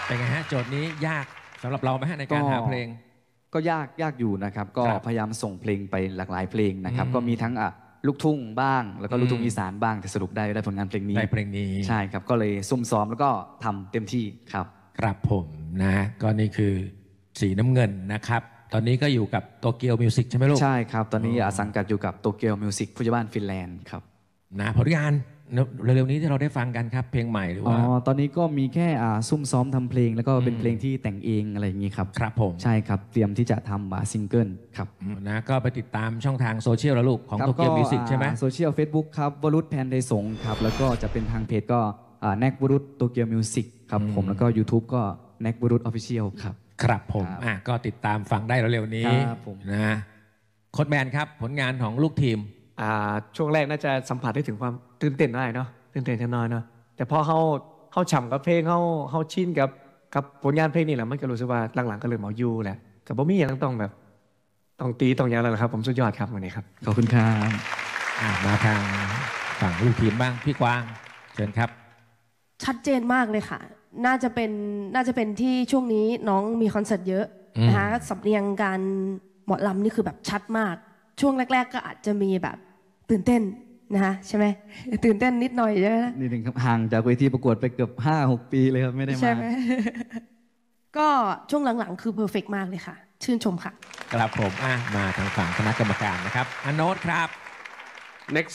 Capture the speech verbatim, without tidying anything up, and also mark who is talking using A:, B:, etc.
A: เป็นไงฮะโจทย์นี้ยากสำหรับเราไหมฮะในการหาเพลง
B: ก็ยากยากอยู่นะครับก็พยายามส่งเพลงไปหลากหลายเพลงนะครับก็มีทั้งอ่ะลูกทุ่งบ้างแล้วก็ลูกทุ่งอีสานบ้างแต่สรุปได้ได้ผลงานเพลงนี้
A: ได้เพลงนี้
B: ใช่ครับก็เลยซุ่มซ้อมแล้วก็ทำเต็มที่ครับ
A: ครับผมนะก็นี่คือสีน้ำเงินนะครับตอนนี้ก็อยู่กับโตเกียวมิวสิกใช่ไหมลูก
B: ใช่ครับตอนนี้สังกัดอยู่กับโตเกียวมิวสิกผู้จัดการฟินแลนด์ครับ
A: นะผลงานเร็วๆนี้ที่เราได้ฟังกันครับเพลงใหม่หรือว่า
B: อ๋อตอนนี้ก็มีแค่อ่าซุ่มซ้อมทำเพลงแล้วก็เป็นเพลงที่แต่งเองอะไรอย่างนี้ครับ
A: ครับผม
B: ใช่ครับเตรียมที่จะทำอ่าซิงเกิลครับ
A: นะก็ไปติดตามช่องทางโซเชียลแล้วลูกของโตเกียวมิวสิกใช่ไหม
B: โซเชียลเฟซบุ๊กครับวรุษแพนไทยสงครับแล้วก็จะเป็นทางเพจก็แน็กวรุษโตเกียวมิวสิกครับผมแล้วก็ YouTube ก็แน็กวรุษออฟฟิเชียลครับ
A: ครับผมอ่ะก็ติดตามฟังได้เร็วๆนี้นะโค้ชแมนครับผลงานของลูกทีม
C: อ่าช่วงแรกน่าจะสัมผัสได้ถึงความตื่นเต้นได้เนาะตื่นเต้นแน่นอนเนาะแต่พอเขาเขาฉ่ำกับเพลงเขาเขาชินกับกับผลงานเพลงนี่แหละมันก็รู้สึกว่าหลังๆก็เลยเมาอยู่แหละแต่บ่มีอย่างต้องแบบต้องตีต้องอย่างไรหรอกครับผมสุดยอดครับวันนี้ครับ
B: ขอบคุณครับ
A: มาทางฝั่งลูกทีมบ้างพี่กวางเชิญครับ
D: ชัดเจนมากเลยค่ะน่าจะเป็นน่าจะเป็นที่ช่วงนี้น้องมีคอนเสิร์ตเยอะนะคะสำเนียงการหมอลำนี่คือแบบชัดมากช่วงแรกๆก็อาจจะมีแบบตื่นเต้นนะคะใช่ไหมตื่นเต้นนิดหน่อยใช่ไหม
B: นิดนึงครับห่างจากเวทีประกวดไปเกือบห้าหกปีเลยครับไม่ได้มา
D: ใช่ไหมก็ช่วงหลังๆคือเพอร์เฟกต์มากเลยค่ะชื่นชมค่ะ
A: ครับผมมาทางฝั่งคณะกรรมการนะครับอโนตครับ
E: next